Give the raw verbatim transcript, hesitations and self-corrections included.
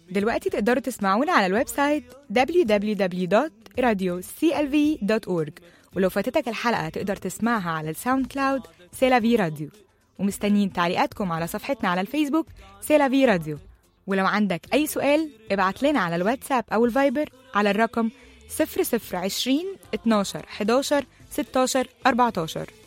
دلوقتي تقدروا تسمعونا على الويب سايت دبليو دبليو دبليو دوت راديو سي ال في دوت أورج، ولو فاتتك الحلقة تقدر تسمعها على الساوند كلاود سيلافي راديو. ومستنيين تعليقاتكم على صفحتنا على الفيسبوك سيلافي راديو. ولو عندك أي سؤال ابعت لنا على الواتساب أو الفايبر على الرقم صفر صفر عشرين اتناشر حداشر ستاشر أربعتاشر.